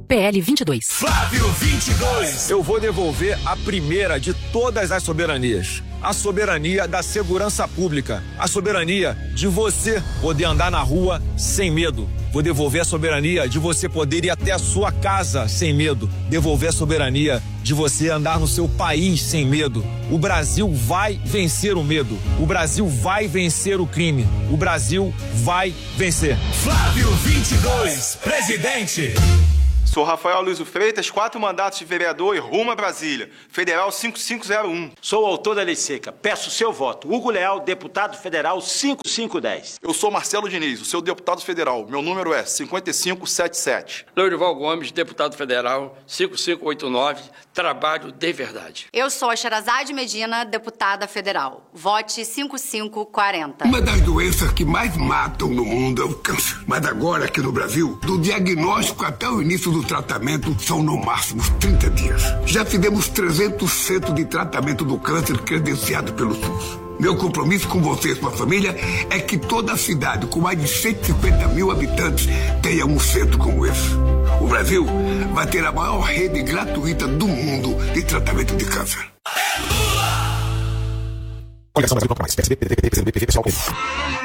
PL 22. Flávio 22. Eu vou devolver a primeira de todas as soberanias. A soberania da segurança pública. A soberania de você poder andar na rua sem medo. Vou devolver a soberania de você poder ir até a sua casa sem medo. Devolver a soberania de você andar no seu país sem medo. O Brasil vai vencer o medo. O Brasil vai vencer o crime. O Brasil vai vencer. Flávio 22, presidente. Sou Rafael Luiz Freitas, 4 mandatos de vereador e rumo a Brasília. Federal 5501. Sou o autor da lei seca. Peço seu voto. Hugo Leal, deputado federal 5510. Eu sou Marcelo Diniz, o seu deputado federal. Meu número é 5577. Lourival Gomes, deputado federal 5589. Trabalho de verdade. Eu sou a Sherazade Medina, deputada federal. Vote 5540. Uma das doenças que mais matam no mundo é o câncer. Mas agora, aqui no Brasil, do diagnóstico até o início do tratamento são no máximo 30 dias. Já fizemos 300 centros de tratamento do câncer credenciado pelo SUS. Meu compromisso com você e sua família é que toda a cidade, com mais de 150 mil habitantes, tenha um centro como esse. O Brasil vai ter a maior rede gratuita do mundo de tratamento de câncer. Coligação Brasil Campo Mais. PSB, PDT, PT, PCdoB, PV, PSOL,